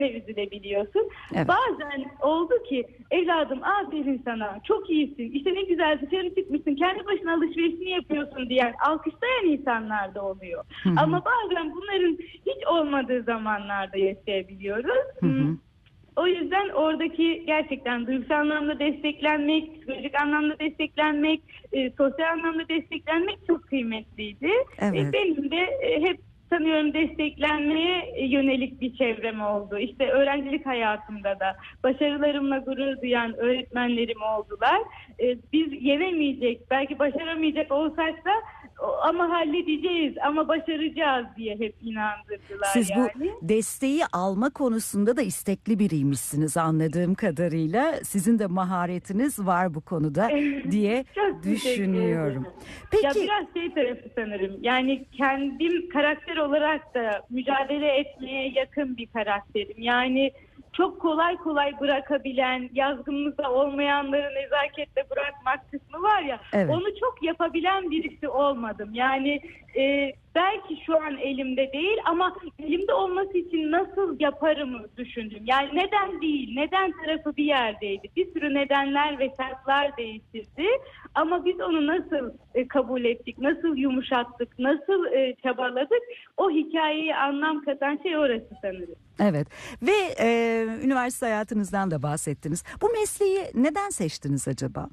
üzülebiliyorsun. Evet. Bazen oldu ki evladım aferin sana, çok iyisin, işte ne güzel dışarı çıkmışsın, kendi başına alışverişini yapıyorsun diyen, alkışlayan insanlar da oluyor. Ama bazen bunların hiç olmadığı zamanlarda yaşayabiliyoruz. O yüzden oradaki gerçekten duygusal anlamda desteklenmek, psikolojik anlamda desteklenmek, sosyal anlamda desteklenmek çok kıymetliydi. Evet. Benim de hep sanıyorum desteklenmeye yönelik bir çevrem oldu. İşte öğrencilik hayatımda da başarılarımla gurur duyan öğretmenlerim oldular. Biz yenemeyecek, belki başaramayacak olsak da ama halledeceğiz, ama başaracağız diye hep inandırdılar. Siz yani. Bu desteği alma konusunda da istekli biriymişsiniz anladığım kadarıyla. Sizin de maharetiniz var bu konuda diye düşünüyorum. Peki. Ya biraz tarafı sanırım. Yani kendim karakter olarak da mücadele etmeye yakın bir karakterim. Yani çok kolay bırakabilen, yazgımızda olmayanları nezaketle bırakmak kısmı var ya, evet. Onu çok yapabilen birisi olmadım. Yani belki şu an elimde değil ama elimde olması için nasıl yaparımı düşündüm. Yani neden değil, neden tarafı bir yerdeydi. Bir sürü nedenler ve şartlar değiştirdi. Ama biz onu nasıl kabul ettik, nasıl yumuşattık, nasıl çabaladık, o hikayeye anlam katan şey orası sanırım. Evet ve üniversite hayatınızdan da bahsettiniz. Bu mesleği neden seçtiniz acaba?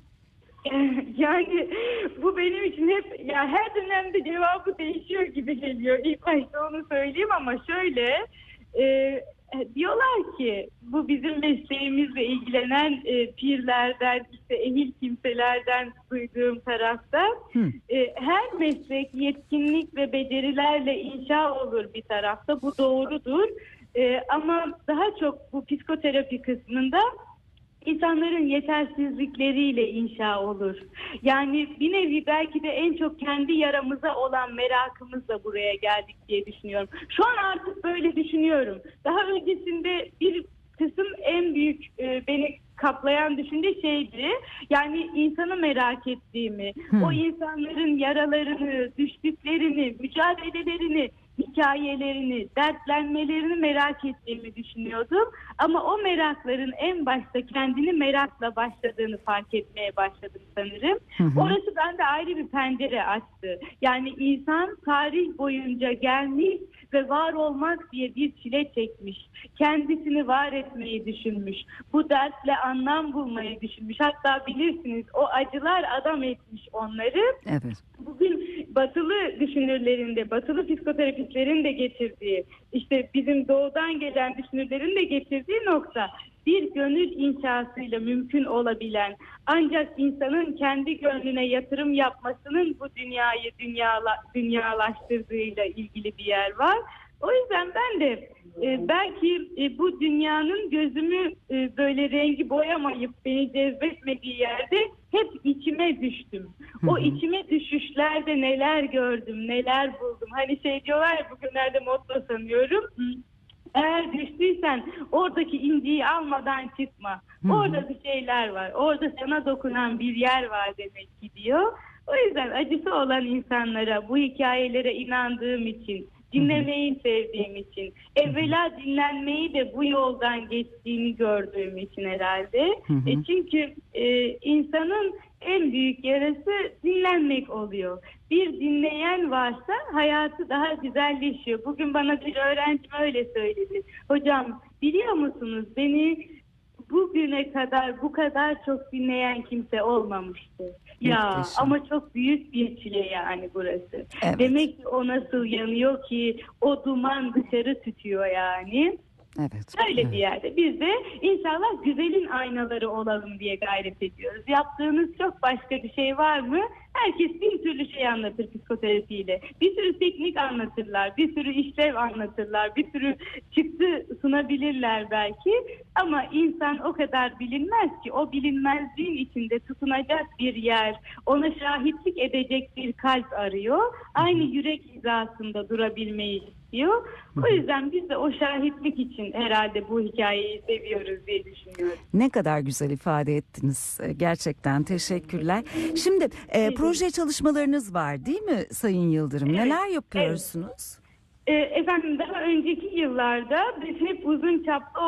Yani bu benim için hep, ya her dönemde cevabı değişiyor gibi geliyor. İlk başta onu söyleyeyim ama şöyle diyorlar ki bu bizim mesleğimizle ilgilenen pirlerden, işte ehil kimselerden duyduğum tarafta her meslek yetkinlik ve becerilerle inşa olur bir tarafta. Bu doğrudur. Ama daha çok bu psikoterapi kısmında İnsanların yetersizlikleriyle inşa olur. Yani bir nevi belki de en çok kendi yaramıza olan merakımızla buraya geldik diye düşünüyorum. Şu an artık böyle düşünüyorum. Daha öncesinde bir kısım en büyük beni kaplayan düşünce şeydi. Yani insanı merak ettiğimi, o insanların yaralarını, düştüklerini, mücadelelerini, hikayelerini, dertlenmelerini merak ettiğimi düşünüyordum. Ama o merakların en başta kendini merakla başladığını fark etmeye başladım sanırım. Orası bende ayrı bir pencere açtı. Yani insan tarih boyunca gelmiş ve var olmak diye bir çile çekmiş. Kendisini var etmeyi düşünmüş. Bu dertle anlam bulmayı düşünmüş. Hatta bilirsiniz o acılar adam etmiş onları. Evet. Bugün batılı düşünürlerinde, batılı psikoterapistlerin de getirdiği, işte bizim doğudan gelen düşünürlerin de getirdiği nokta, bir gönül inşasıyla mümkün olabilen, ancak insanın kendi gönlüne yatırım yapmasının bu dünyayı dünyalaştırdığıyla ilgili bir yer var. O yüzden ben de belki bu dünyanın gözümü böyle rengi boyamayıp beni cezbetmediği yerde hep içime düştüm. O içime düşüşlerde neler gördüm, neler buldum. Hani diyorlar ya, bugünlerde motto sanıyorum. Eğer düştüysen oradaki inciyi almadan çıkma. Orada bir şeyler var. Orada sana dokunan bir yer var demek ki diyor. O yüzden acısı olan insanlara, bu hikayelere inandığım için, dinlemeyi sevdiğim için, evvela dinlenmeyi de bu yoldan geçtiğini gördüğüm için herhalde. Çünkü insanın en büyük yarası dinlenmek oluyor. Bir dinleyen varsa hayatı daha güzelleşiyor. Bugün bana bir öğrencim öyle söyledi. Hocam biliyor musunuz, beni bugüne kadar bu kadar çok dinleyen kimse olmamıştı. Ya Muhteşem. ama çok büyük bir çile yani burası. Evet. Demek ki o nasıl yanıyor ki o duman dışarı tütüyor yani. Evet. Öyle bir yerde biz de inşallah güzelin aynaları olalım diye gayret ediyoruz. Yaptığınız çok başka bir şey var mı? Herkes bir türlü şey anlatır psikoterapiyle. Bir sürü teknik anlatırlar, bir sürü işlev anlatırlar, bir sürü çıktı sunabilirler belki. Ama insan o kadar bilinmez ki, o bilinmezliğin içinde tutunacak bir yer, ona şahitlik edecek bir kalp arıyor. Aynı yürek hizasında durabilmeyi istiyor. O yüzden biz de o şahitlik için herhalde bu hikayeyi seviyoruz diye düşünüyorum. Ne kadar güzel ifade ettiniz. Gerçekten teşekkürler. Şimdi proje çalışmalarınız var değil mi Sayın Yıldırım? Evet, Neler yapıyorsunuz? Efendim daha önceki yıllarda biz hep uzun çaplı